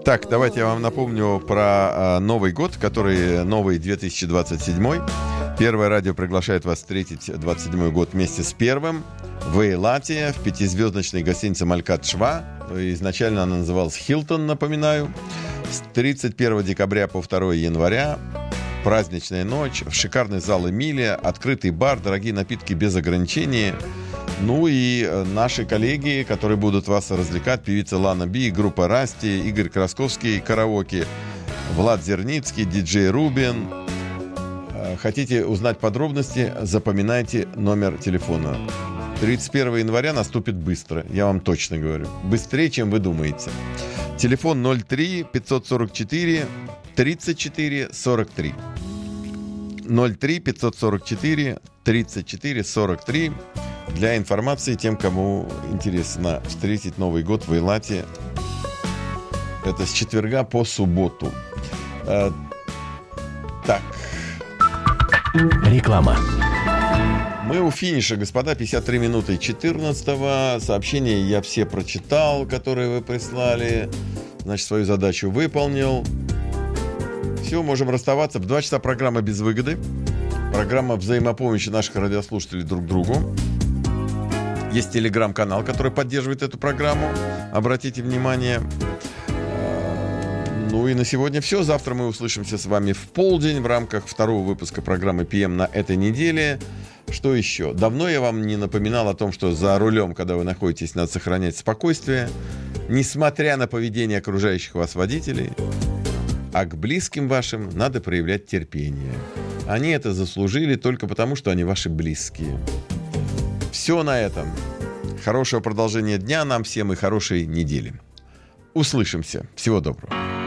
Так, давайте я вам напомню про Новый год, который новый 2027. Первое радио приглашает вас встретить 27-й год вместе с первым в Эйлате, в пятизвездочной гостинице «Малькат Шва». Изначально она называлась «Хилтон», напоминаю. С 31 декабря по 2 января праздничная ночь, шикарный зал «Эмилия», открытый бар, дорогие напитки без ограничений. Ну и наши коллеги, которые будут вас развлекать, певица Лана Би, группа Расти, Игорь Красковский, караоке, Влад Зерницкий, диджей Рубин. Хотите узнать подробности, запоминайте номер телефона. 31 января наступит быстро, я вам точно говорю. Быстрее, чем вы думаете. Телефон 03 544 34 43. 03 544 34 43. Для информации тем, кому интересно встретить Новый год в Эйлате, это с четверга по субботу. Так. Реклама. Мы у финиша, господа, 53 минуты 14-го. Сообщения я все прочитал, которые вы прислали. Значит, свою задачу выполнил. Все, можем расставаться. В 2 часа программа «Без выгоды». Программа взаимопомощи наших радиослушателей друг другу. Есть телеграм-канал, который поддерживает эту программу. Обратите внимание. Ну и на сегодня все. Завтра мы услышимся с вами в полдень в рамках второго выпуска программы PM на этой неделе. Что еще? Давно я вам не напоминал о том, что за рулем, когда вы находитесь, надо сохранять спокойствие, несмотря на поведение окружающих вас водителей. А к близким вашим надо проявлять терпение. Они это заслужили только потому, что они ваши близкие. Все на этом. Хорошего продолжения дня нам всем и хорошей недели. Услышимся. Всего доброго.